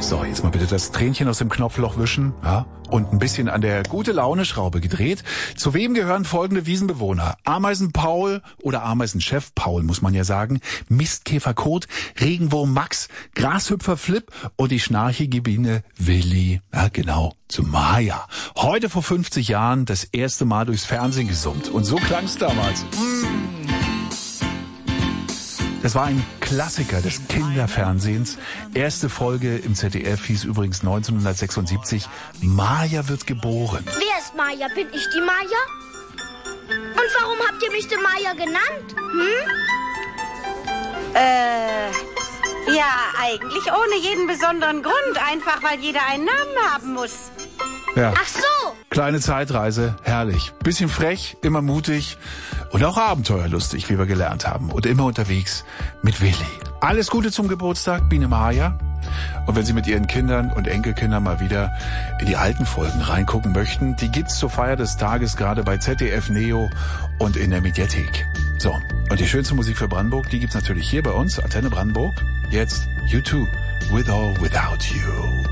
So, jetzt mal bitte das Tränchen aus dem Knopfloch wischen, ja, und ein bisschen an der Gute-Laune-Schraube gedreht. Zu wem gehören folgende Wiesenbewohner? Ameisen-Paul oder Ameisenchef Paul, muss man ja sagen, Mistkäfer Kurt, Regenwurm Max, Grashüpfer Flip und die schnarchige Biene Willi. Ja, genau, zu Maya. Heute vor 50 Jahren das erste Mal durchs Fernsehen gesummt. Und so klang's damals. Das war ein Klassiker des Kinderfernsehens. Erste Folge im ZDF hieß übrigens 1976, Maya wird geboren. Wer ist Maya? Bin ich die Maya? Und warum habt ihr mich die Maya genannt? Ja, eigentlich ohne jeden besonderen Grund. Einfach, weil jeder einen Namen haben muss. Ja. Ach so. Kleine Zeitreise, herrlich. Bisschen frech, immer mutig und auch abenteuerlustig, wie wir gelernt haben. Und immer unterwegs mit Willi. Alles Gute zum Geburtstag, Biene Maya. Und wenn Sie mit Ihren Kindern und Enkelkindern mal wieder in die alten Folgen reingucken möchten, die gibt's zur Feier des Tages gerade bei ZDF Neo und in der Mediathek. So, und die schönste Musik für Brandenburg, die gibt's natürlich hier bei uns, Antenne Brandenburg. Jetzt U2, With or Without You.